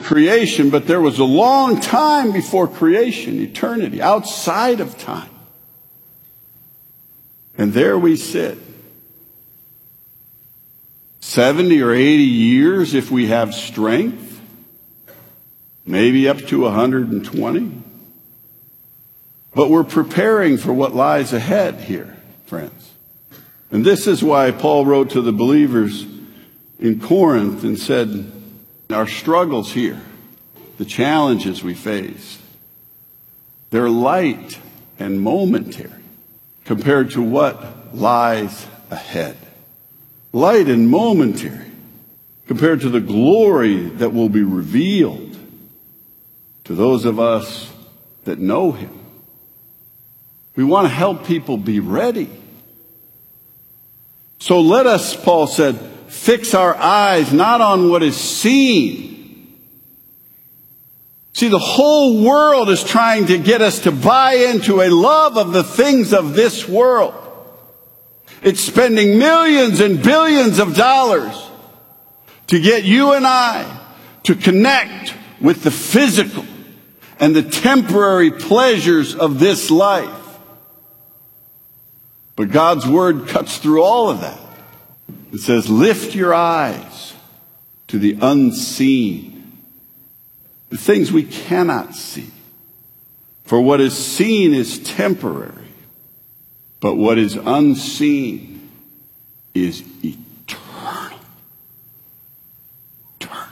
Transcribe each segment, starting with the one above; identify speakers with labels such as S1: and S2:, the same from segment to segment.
S1: creation, but there was a long time before creation, eternity, outside of time. And there we sit. 70 or 80 years if we have strength, maybe up to 120. But we're preparing for what lies ahead here, friends. And this is why Paul wrote to the believers in Corinth and said, our struggles here, the challenges we face, they're light and momentary compared to what lies ahead. Light and momentary compared to the glory that will be revealed to those of us that know him. We want to help people be ready. So let us, Paul said, fix our eyes not on what is seen. See, the whole world is trying to get us to buy into a love of the things of this world. It's spending millions and billions of dollars to get you and I to connect with the physical and the temporary pleasures of this life. But God's word cuts through all of that. It says, lift your eyes to the unseen, the things we cannot see. For what is seen is temporary, but what is unseen is eternal. Eternal.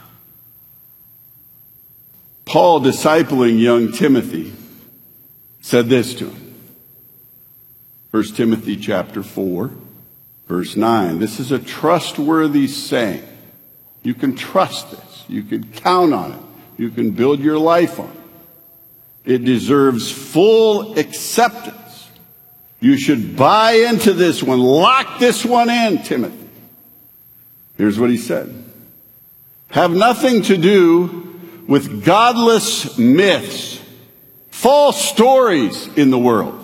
S1: Paul, discipling young Timothy, said this to him. 1 Timothy chapter 4, verse 9. This is a trustworthy saying. You can trust this. You can count on it. You can build your life on it. It deserves full acceptance. You should buy into this one. Lock this one in, Timothy. Here's what he said. Have nothing to do with godless myths, false stories in the world.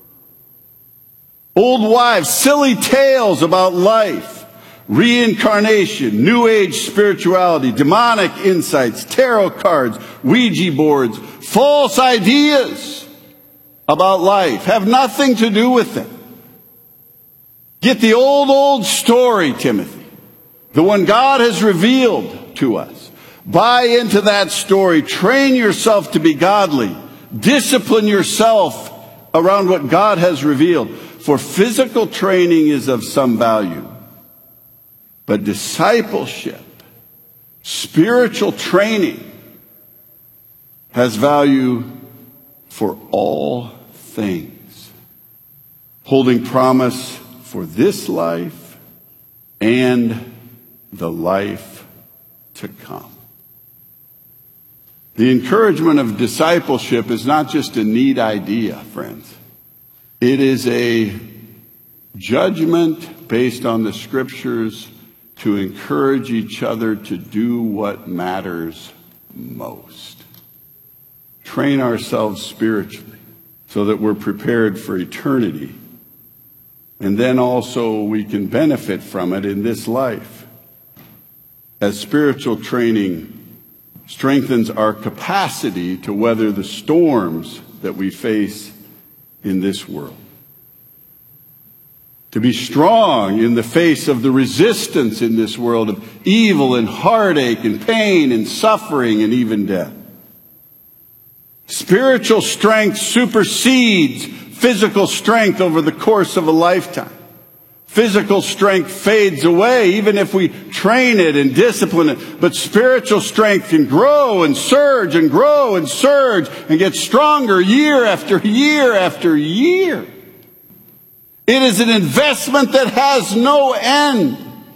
S1: Old wives, silly tales about life, reincarnation, New Age spirituality, demonic insights, tarot cards, Ouija boards, false ideas about life. Have nothing to do with them. Get the old story, Timothy, the one God has revealed to us. Buy into that story. Train yourself to be godly. Discipline yourself around what God has revealed. For physical training is of some value, but discipleship, spiritual training, has value for all things, holding promise for this life and the life to come. The encouragement of discipleship is not just a neat idea, friends. It is a judgment based on the scriptures to encourage each other to do what matters most. Train ourselves spiritually so that we're prepared for eternity. And then also we can benefit from it in this life. As spiritual training strengthens our capacity to weather the storms that we face in this world. To be strong in the face of the resistance in this world of evil and heartache and pain and suffering and even death. Spiritual strength supersedes physical strength over the course of a lifetime. Physical strength fades away even if we train it and discipline it. But spiritual strength can grow and surge and grow and surge and get stronger year after year after year. It is an investment that has no end.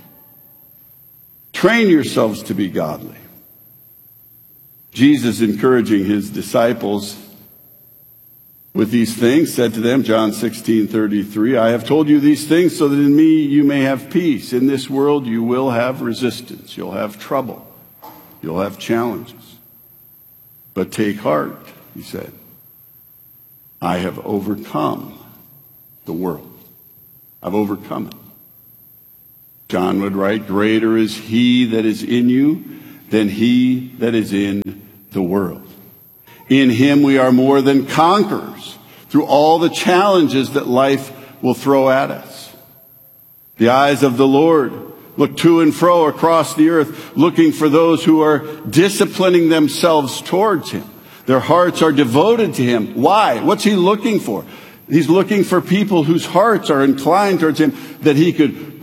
S1: Train yourselves to be godly. Jesus, encouraging his disciples with these things, said to them, John 16:33, I have told you these things so that in me you may have peace. In this world you will have resistance. You'll have trouble. You'll have challenges. But take heart, he said. I have overcome the world. I've overcome it. John would write, greater is he that is in you than he that is in the world. In him we are more than conquerors through all the challenges that life will throw at us. The eyes of the Lord look to and fro across the earth, looking for those who are disciplining themselves towards him. Their hearts are devoted to him. Why? What's he looking for? He's looking for people whose hearts are inclined towards him, that he could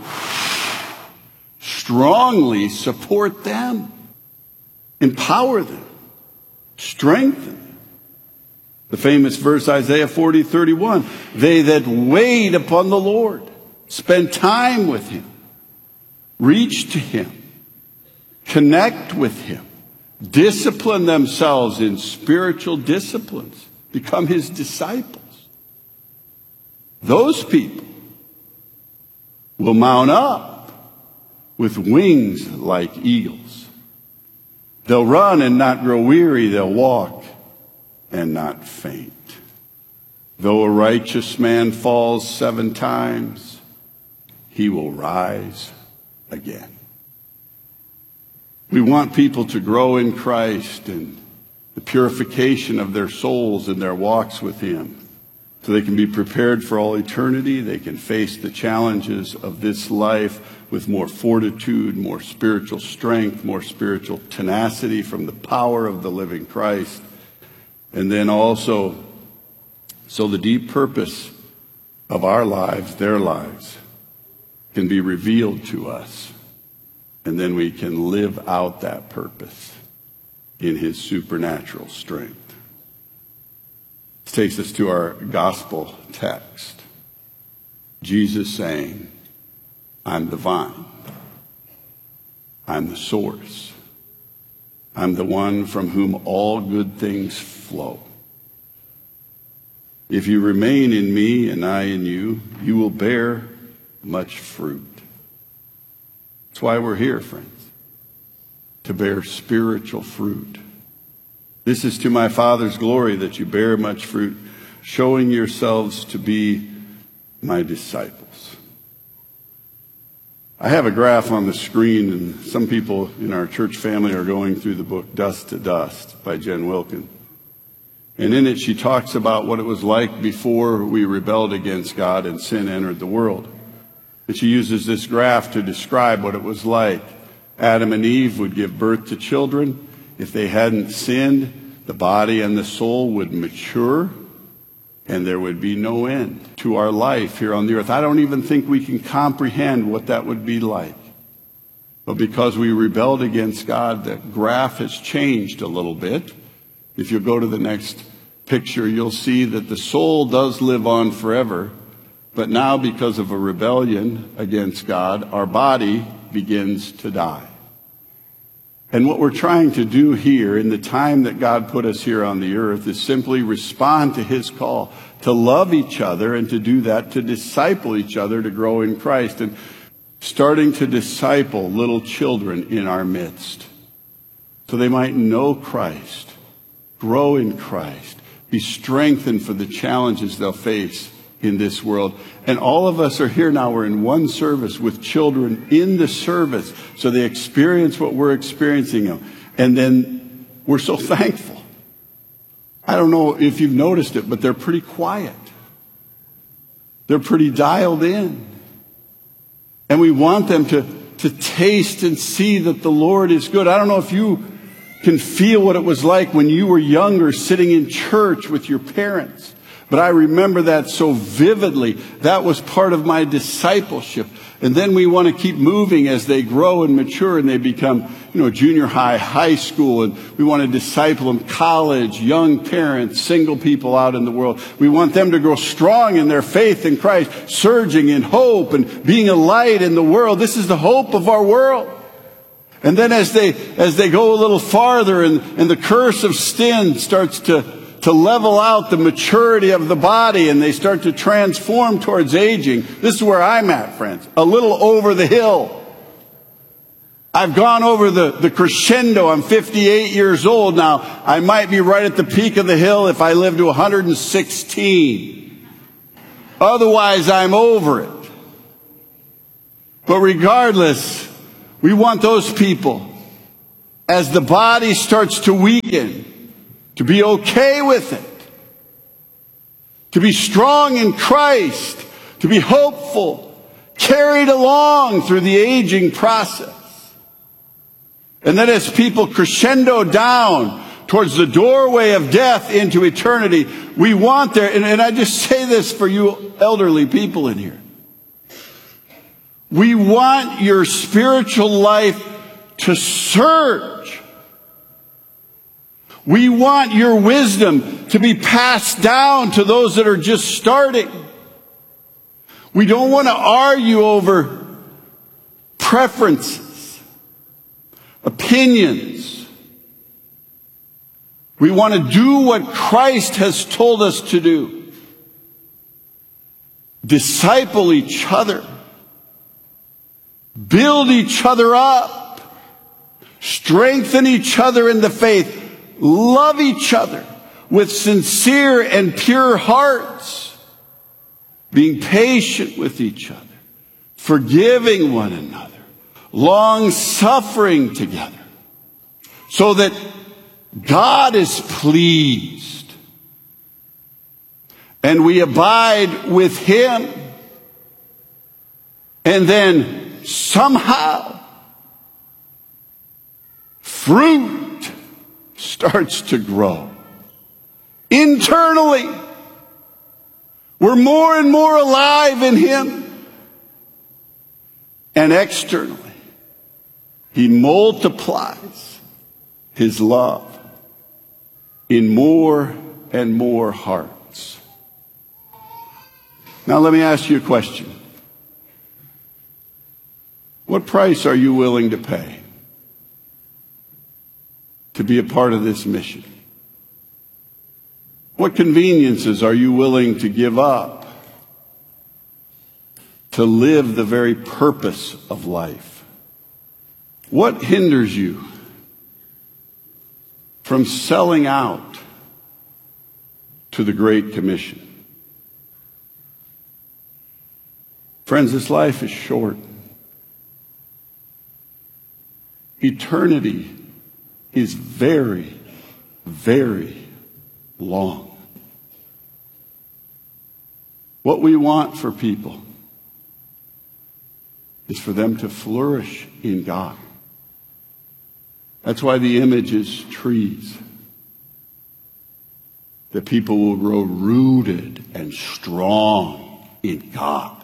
S1: strongly support them, empower them, strengthen them. The famous verse, Isaiah 40:31, they that wait upon the Lord, spend time with him, reach to him, connect with him, discipline themselves in spiritual disciplines, become his disciples. Those people will mount up with wings like eagles. They'll run and not grow weary. They'll walk and not faint. Though a righteous man falls 7 times, he will rise again. We want people to grow in Christ and the purification of their souls and their walks with him, so they can be prepared for all eternity. They can face the challenges of this life with more fortitude, more spiritual strength, more spiritual tenacity from the power of the living Christ. And then also, so the deep purpose of our lives, their lives, can be revealed to us. And then we can live out that purpose in his supernatural strength. This takes us to our gospel text. Jesus saying, I'm the vine. I'm the source. I'm the one from whom all good things flow. If you remain in me and I in you, you will bear much fruit. That's why we're here, friends, to bear spiritual fruit. This is to my Father's glory, that you bear much fruit, showing yourselves to be my disciples. I have a graph on the screen, and some people in our church family are going through the book Dust to Dust by Jen Wilkin. And in it she talks about what it was like before we rebelled against God and sin entered the world. And she uses this graph to describe what it was like. Adam and Eve would give birth to children. If they hadn't sinned, the body and the soul would mature, and there would be no end to our life here on the earth. I don't even think we can comprehend what that would be like. But because we rebelled against God, the graph has changed a little bit. If you go to the next picture, you'll see that the soul does live on forever. But now, because of a rebellion against God, our body begins to die. And what we're trying to do here in the time that God put us here on the earth is simply respond to his call to love each other, and to do that, to disciple each other, to grow in Christ. And starting to disciple little children in our midst so they might know Christ, grow in Christ, be strengthened for the challenges they'll face in this world. And all of us are here now. We're in one service with children in the service, so they experience what we're experiencing. And then we're so thankful. I don't know if you've noticed it, but they're pretty quiet. They're pretty dialed in. And we want them to taste and see that the Lord is good. I don't know if you can feel what it was like when you were younger, sitting in church with your parents. But I remember that so vividly. That was part of my discipleship. And then we want to keep moving as they grow and mature and they become, junior high, high school. And we want to disciple them, college, young parents, single people out in the world. We want them to grow strong in their faith in Christ, surging in hope and being a light in the world. This is the hope of our world. And then as they go a little farther and the curse of sin starts to level out the maturity of the body and they start to transform towards aging. This is where I'm at, friends. A little over the hill. I've gone over the crescendo. I'm 58 years old now. I might be right at the peak of the hill if I live to 116. Otherwise, I'm over it. But regardless, we want those people as the body starts to weaken, to be okay with it, to be strong in Christ, to be hopeful, carried along through the aging process. And then as people crescendo down towards the doorway of death into eternity, we want there, and I just say this for you elderly people in here, we want your spiritual life to surge. We want your wisdom to be passed down to those that are just starting. We don't want to argue over preferences, opinions. We want to do what Christ has told us to do. Disciple each other. Build each other up. Strengthen each other in the faith. Love each other with sincere and pure hearts. Being patient with each other. Forgiving one another. Long-suffering together. So that God is pleased. And we abide with Him. And then somehow, fruit starts to grow. Internally, we're more and more alive in Him. And externally, He multiplies His love in more and more hearts. Now let me ask you a question. What price are you willing to pay to be a part of this mission? What conveniences are you willing to give up to live the very purpose of life? What hinders you from selling out to the Great Commission? Friends, this life is short. Eternity is very, very long. What we want for people is for them to flourish in God. That's why the image is trees. That people will grow rooted and strong in God.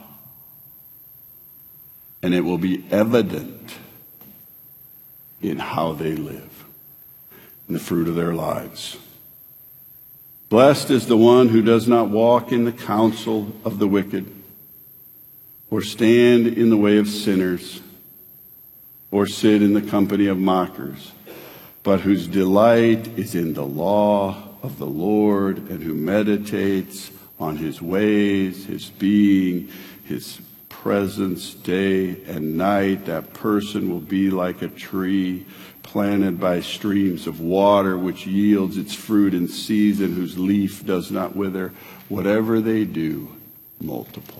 S1: And it will be evident in how they live, in the fruit of their lives. Blessed is the one who does not walk in the counsel of the wicked, or stand in the way of sinners, or sit in the company of mockers, but whose delight is in the law of the Lord, and who meditates on His ways, His being, His presence day and night. That person will be like a tree planted by streams of water, which yields its fruit in season, whose leaf does not wither. Whatever they do multiplies.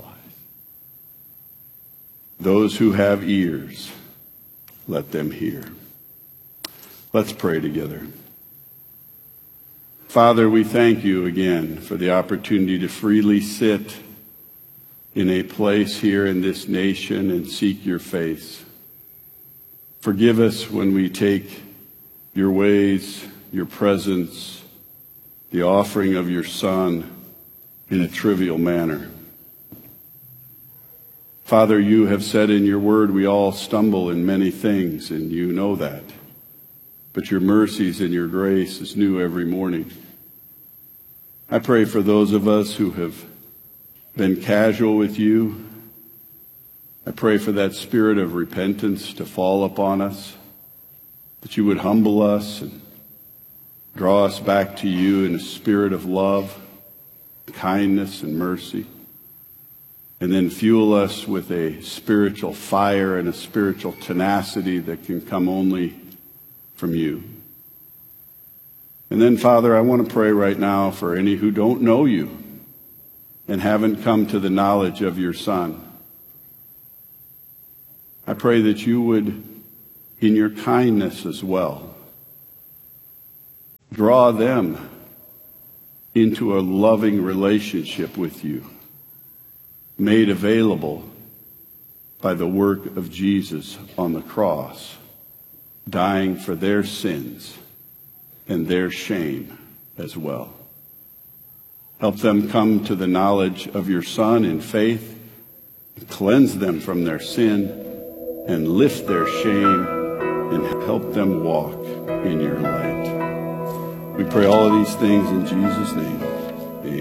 S1: Those who have ears, let them hear. Let's pray together. Father, we thank you again for the opportunity to freely sit in a place here in this nation and seek your face. Forgive us when we take your ways, your presence, the offering of your Son in a trivial manner. Father, you have said in your word we all stumble in many things, and you know that. But your mercies and your grace is new every morning. I pray for those of us who have been casual with you. I pray for that spirit of repentance to fall upon us, that you would humble us and draw us back to you in a spirit of love, kindness, and mercy, and then fuel us with a spiritual fire and a spiritual tenacity that can come only from you. And then, Father, I want to pray right now for any who don't know you and haven't come to the knowledge of your Son. I pray that you would, in your kindness as well, Draw them into a loving relationship with you, made available by the work of Jesus on the cross, dying for their sins and their shame as well. Help them come to the knowledge of your Son in faith, cleanse them from their sin, and lift their shame, and help them walk in your light. We pray all of these things in Jesus' name.